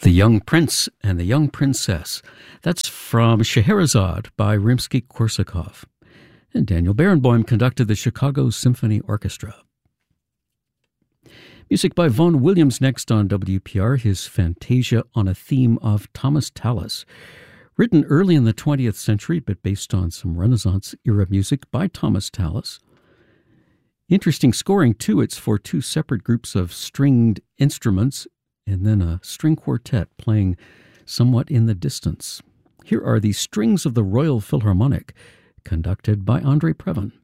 The Young Prince and the Young Princess. That's from Scheherazade by Rimsky-Korsakov. And Daniel Barenboim conducted the Chicago Symphony Orchestra. Music by Vaughan Williams next on WPR, his Fantasia on a theme of Thomas Tallis. Written early in the 20th century, but based on some Renaissance-era music by Thomas Tallis. Interesting scoring, too. It's for two separate groups of stringed instruments and then a string quartet playing somewhat in the distance. Here are the Strings of the Royal Philharmonic, conducted by Andre Previn.